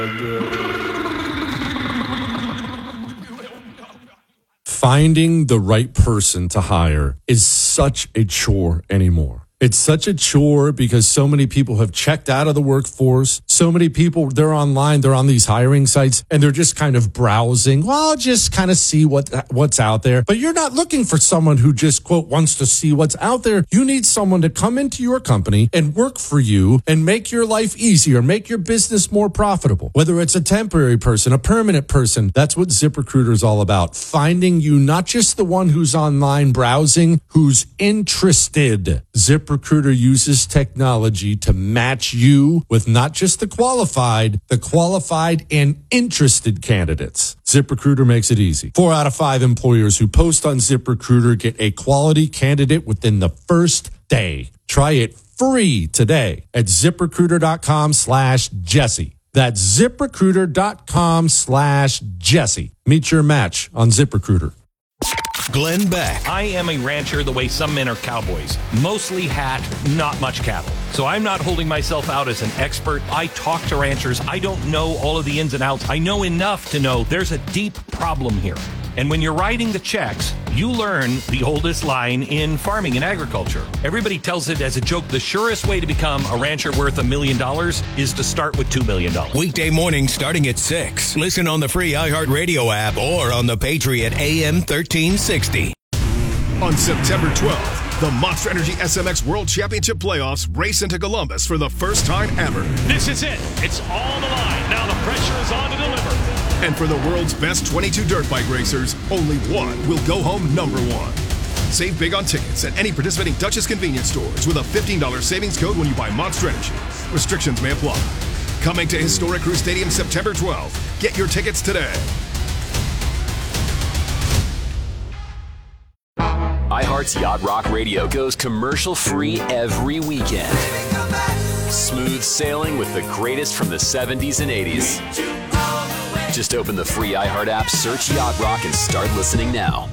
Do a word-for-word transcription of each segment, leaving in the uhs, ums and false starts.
Finding the right person to hire is such a chore anymore. It's such a chore because so many people have checked out of the workforce. So many people, they're online, they're on these hiring sites, and they're just kind of browsing. Well, just kind of see what what's out there. But you're not looking for someone who just, quote, wants to see what's out there. You need someone to come into your company and work for you and make your life easier, make your business more profitable. Whether it's a temporary person, a permanent person, that's what ZipRecruiter is all about. Finding you not just the one who's online browsing, who's interested. ZipRecruiter ZipRecruiter uses technology to match you with not just the qualified, the qualified and interested candidates. ZipRecruiter makes it easy. Four out of five employers who post on ZipRecruiter get a quality candidate within the first day. Try it free today at ZipRecruiter.com slash Jesse. That's ZipRecruiter.com slash Jesse. Meet your match on ZipRecruiter. Glenn Beck. I am a rancher the way some men are cowboys. Mostly hat, not much cattle. So I'm not holding myself out as an expert. I talk to ranchers. I don't know all of the ins and outs. I know enough to know there's a deep problem here. And when you're writing the checks, you learn the oldest line in farming and agriculture. Everybody tells it as a joke. The surest way to become a rancher worth a million dollars is to start with two million dollars. Weekday mornings starting at six. Listen on the free iHeartRadio app or on the Patriot A M thirteen sixty. On September twelfth, the Monster Energy S M X World Championship Playoffs race into Columbus for the first time ever. This is it. It's all the line. Now the pressure is on to deliver. And for the world's best twenty-two dirt bike racers, only one will go home number one. Save big on tickets at any participating Dutchess convenience stores with a fifteen dollars savings code when you buy Monster Energy. Restrictions may apply. Coming to Historic Crew Stadium September twelfth. Get your tickets today. iHeart's Yacht Rock Radio goes commercial-free every weekend. Smooth sailing with the greatest from the seventies and eighties. Just open the free iHeart app, search Yacht Rock, and start listening now.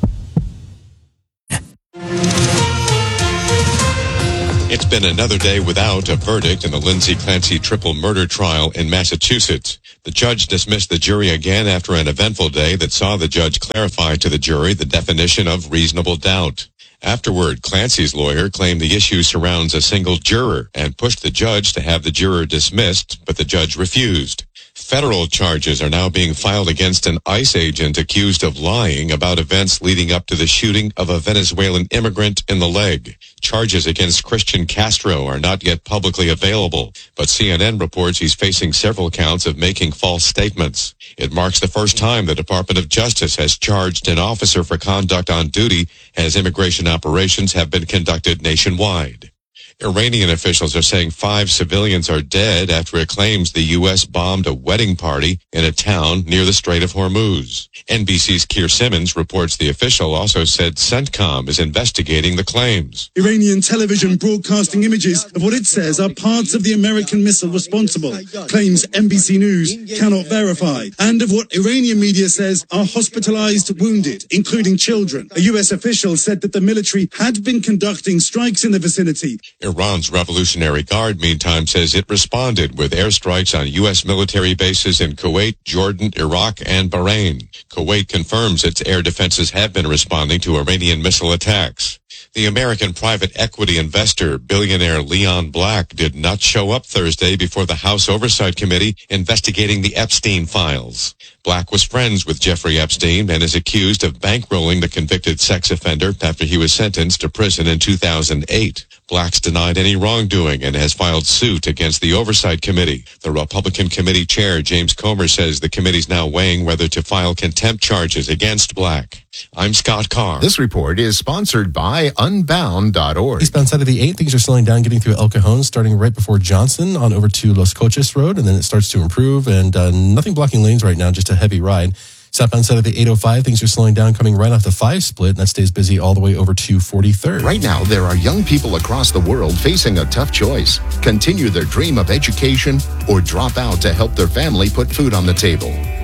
It's been another day without a verdict in the Lindsay Clancy triple murder trial in Massachusetts. The judge dismissed the jury again after an eventful day that saw the judge clarify to the jury the definition of reasonable doubt. Afterward, Clancy's lawyer claimed the issue surrounds a single juror and pushed the judge to have the juror dismissed, but the judge refused. Federal charges are now being filed against an ICE agent accused of lying about events leading up to the shooting of a Venezuelan immigrant in the leg. Charges against Christian Castro are not yet publicly available, but C N N reports he's facing several counts of making false statements. It marks the first time the Department of Justice has charged an officer for conduct on duty as immigration operations have been conducted nationwide. Iranian officials are saying five civilians are dead after it claims the U S bombed a wedding party in a town near the Strait of Hormuz. N B C's Keir Simmons reports the official also said CENTCOM is investigating the claims. Iranian television broadcasting images of what it says are parts of the American missile responsible, claims N B C News cannot verify, and of what Iranian media says are hospitalized wounded, including children. A U S official said that the military had been conducting strikes in the vicinity. Iran's Revolutionary Guard, meantime, says it responded with airstrikes on U S military bases in Kuwait, Jordan, Iraq, and Bahrain. Kuwait confirms its air defenses have been responding to Iranian missile attacks. The American private equity investor, billionaire Leon Black, did not show up Thursday before the House Oversight Committee investigating the Epstein files. Black was friends with Jeffrey Epstein and is accused of bankrolling the convicted sex offender after he was sentenced to prison in two thousand eight. Black's denied any wrongdoing and has filed suit against the Oversight Committee. The Republican committee chair, James Comer, says the committee's now weighing whether to file contempt charges against Black. I'm Scott Carr. This report is sponsored by Unbound dot org. Eastbound side of the eight, things are slowing down getting through El Cajon, starting right before Johnson on over to Los Coches Road, and then it starts to improve, and uh, nothing blocking lanes right now, just a heavy ride. Southbound side of the eight oh five, things are slowing down coming right off the five split, and that stays busy all the way over to forty-third. Right now, there are young people across the world facing a tough choice. Continue their dream of education or drop out to help their family put food on the table.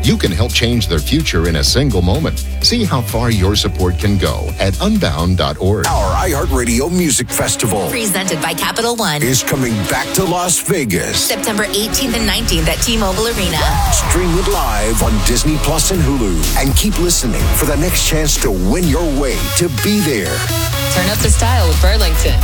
You can help change their future in a single moment. See how far your support can go at unbound dot org. Our iHeartRadio Music Festival, presented by Capital One, is coming back to Las Vegas. September eighteenth and nineteenth at T-Mobile Arena. Stream it live on Disney Plus and Hulu. And keep listening for the next chance to win your way to be there. Turn up the style with Burlington.